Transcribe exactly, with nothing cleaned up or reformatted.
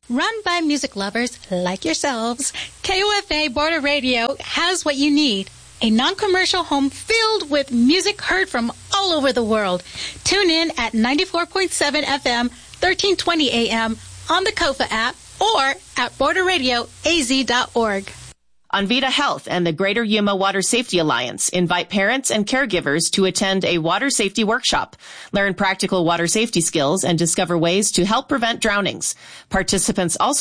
Run by music lovers like yourselves, K O F A Border Radio has what you need. A non-commercial home filled with music heard from all over the world. Tune in at ninety-four point seven F M, thirteen twenty A M on the Kofa app or at border radio a z dot org. Envita Health and the Greater Yuma Water Safety Alliance invite parents and caregivers to attend a water safety workshop. Learn practical water safety skills and discover ways to help prevent drownings. Participants also